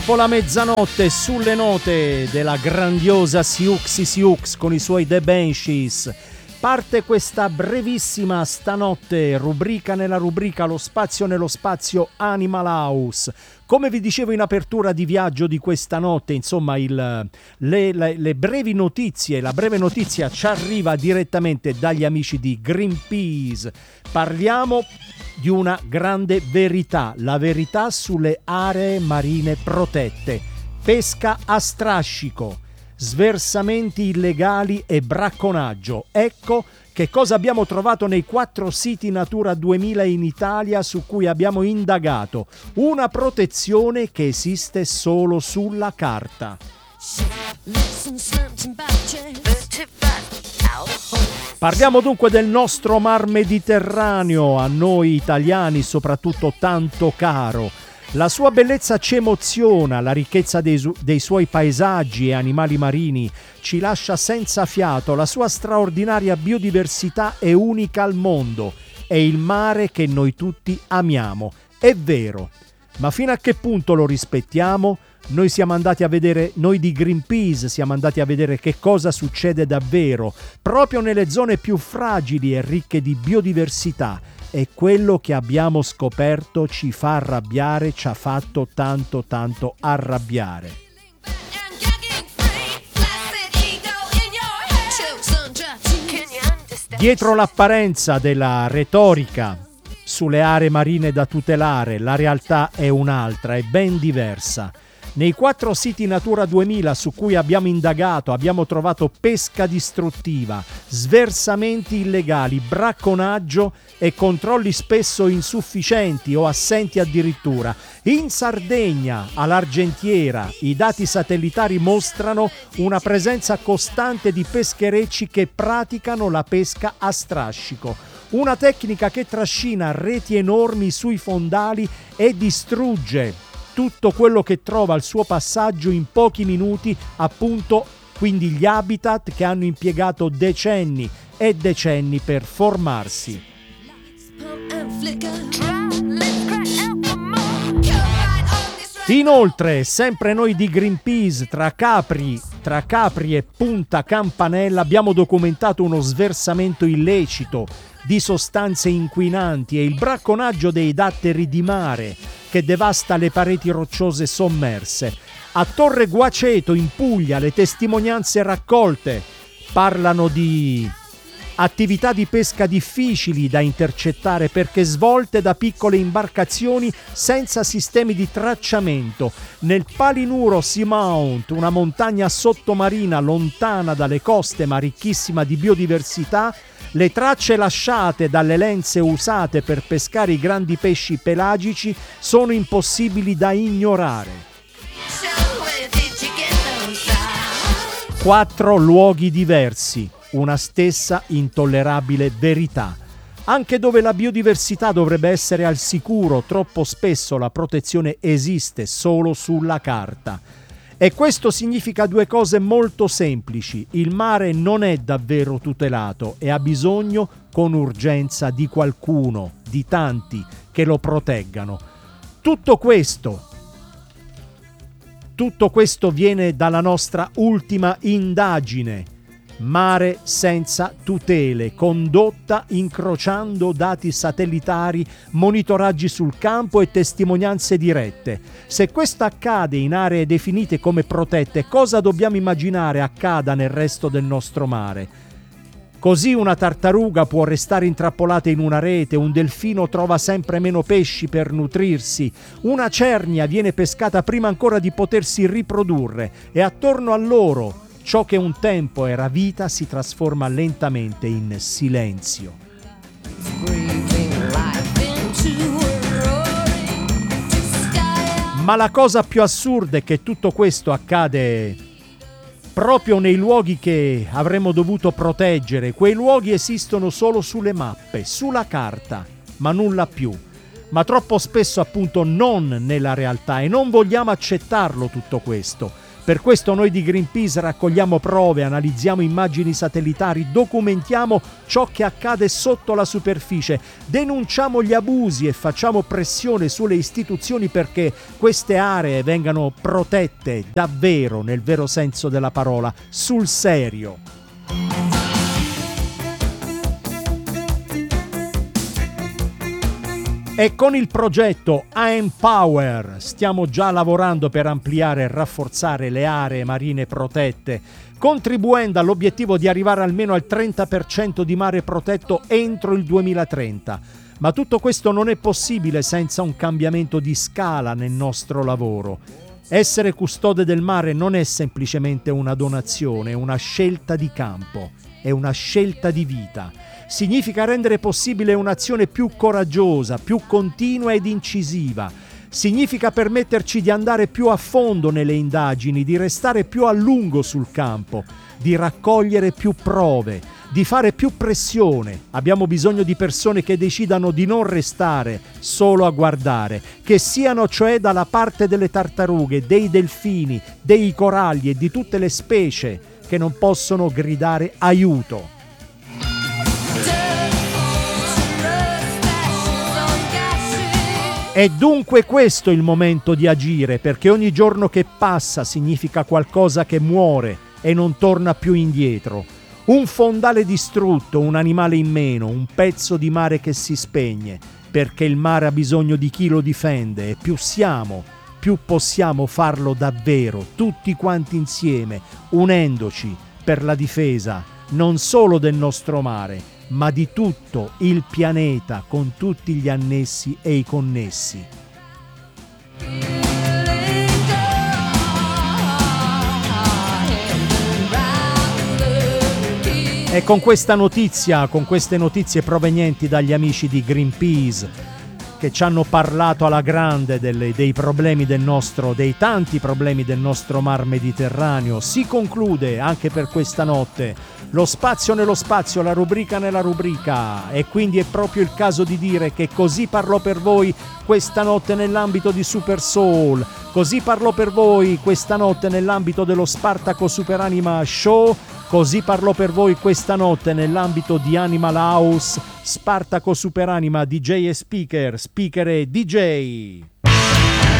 Dopo la mezzanotte, sulle note della grandiosa Siouxsie Sioux con i suoi The Banshees, parte questa brevissima stanotte rubrica nella rubrica Lo spazio nello spazio Animal House. Come vi dicevo in apertura di viaggio di questa notte, insomma le brevi notizie, la breve notizia ci arriva direttamente dagli amici di Greenpeace. Parliamo di una grande verità, la verità sulle aree marine protette, pesca a strascico, sversamenti illegali e bracconaggio. Ecco che cosa abbiamo trovato nei 4 siti Natura 2000 in Italia su cui abbiamo indagato. Una protezione che esiste solo sulla carta. Parliamo dunque del nostro mar Mediterraneo, a noi italiani soprattutto tanto caro. La sua bellezza ci emoziona, la ricchezza dei suoi paesaggi e animali marini ci lascia senza fiato, la sua straordinaria biodiversità è unica al mondo, è il mare che noi tutti amiamo, è vero. Ma fino a che punto lo rispettiamo? Noi siamo andati a vedere, noi di Greenpeace siamo andati a vedere che cosa succede davvero, proprio nelle zone più fragili e ricche di biodiversità. E quello che abbiamo scoperto ci fa arrabbiare, ci ha fatto tanto arrabbiare. Dietro l'apparenza della retorica sulle aree marine da tutelare, la realtà è un'altra, è ben diversa. Nei 4 siti Natura 2000 su cui abbiamo indagato abbiamo trovato pesca distruttiva, sversamenti illegali, bracconaggio e controlli spesso insufficienti o assenti addirittura. In Sardegna, all'Argentiera, i dati satellitari mostrano una presenza costante di pescherecci che praticano la pesca a strascico. Una tecnica che trascina reti enormi sui fondali e distrugge tutto quello che trova al suo passaggio in pochi minuti, appunto, quindi gli habitat che hanno impiegato decenni e decenni per formarsi. Inoltre, sempre noi di Greenpeace, tra Capri e Punta Campanella abbiamo documentato uno sversamento illecito di sostanze inquinanti e il bracconaggio dei datteri di mare che devasta le pareti rocciose sommerse. A Torre Guaceto in Puglia le testimonianze raccolte parlano di attività di pesca difficili da intercettare perché svolte da piccole imbarcazioni senza sistemi di tracciamento. Nel Palinuro Seamount, una montagna sottomarina lontana dalle coste ma ricchissima di biodiversità, le tracce lasciate dalle lenze usate per pescare i grandi pesci pelagici sono impossibili da ignorare. 4 luoghi diversi, una stessa intollerabile verità. Anche dove la biodiversità dovrebbe essere al sicuro, troppo spesso la protezione esiste solo sulla carta. E questo significa 2 cose molto semplici. Il mare non è davvero tutelato e ha bisogno con urgenza di qualcuno, di tanti, che lo proteggano. Tutto questo viene dalla nostra ultima indagine. Mare senza tutele, condotta incrociando dati satellitari, monitoraggi sul campo e testimonianze dirette. Se questo accade in aree definite come protette, cosa dobbiamo immaginare accada nel resto del nostro mare? Così una tartaruga può restare intrappolata in una rete, un delfino trova sempre meno pesci per nutrirsi, una cernia viene pescata prima ancora di potersi riprodurre e attorno a loro ciò che un tempo era vita si trasforma lentamente in silenzio. Ma la cosa più assurda è che tutto questo accade proprio nei luoghi che avremmo dovuto proteggere. Quei luoghi esistono solo sulle mappe, sulla carta, ma nulla più. Ma troppo spesso appunto non nella realtà e non vogliamo accettarlo tutto questo. Per questo noi di Greenpeace raccogliamo prove, analizziamo immagini satellitari, documentiamo ciò che accade sotto la superficie, denunciamo gli abusi e facciamo pressione sulle istituzioni perché queste aree vengano protette davvero, nel vero senso della parola, sul serio. E con il progetto Empower stiamo già lavorando per ampliare e rafforzare le aree marine protette, contribuendo all'obiettivo di arrivare almeno al 30% di mare protetto entro il 2030. Ma tutto questo non è possibile senza un cambiamento di scala nel nostro lavoro. Essere custode del mare non è semplicemente una donazione, è una scelta di campo, è una scelta di vita. Significa rendere possibile un'azione più coraggiosa, più continua ed incisiva. Significa permetterci di andare più a fondo nelle indagini, di restare più a lungo sul campo, di raccogliere più prove, di fare più pressione. Abbiamo bisogno di persone che decidano di non restare solo a guardare, che siano cioè dalla parte delle tartarughe, dei delfini, dei coralli e di tutte le specie che non possono gridare aiuto. È dunque questo il momento di agire, perché ogni giorno che passa significa qualcosa che muore e non torna più indietro. Un fondale distrutto, un animale in meno, un pezzo di mare che si spegne, perché il mare ha bisogno di chi lo difende e più siamo, più possiamo farlo davvero, tutti quanti insieme, unendoci per la difesa non solo del nostro mare, ma di tutto il pianeta con tutti gli annessi e i connessi. E con questa notizia, con queste notizie provenienti dagli amici di Greenpeace, che ci hanno parlato alla grande dei problemi dei tanti problemi del nostro mar Mediterraneo, si conclude anche per questa notte lo spazio nello spazio, la rubrica nella rubrica, e quindi è proprio il caso di dire che così parlò per voi questa notte nell'ambito di Super Soul, così parlò per voi questa notte nell'ambito dello Spartaco Superanima Show, così parlò per voi questa notte nell'ambito di Animal House, Spartaco Superanima, DJ e speaker e DJ.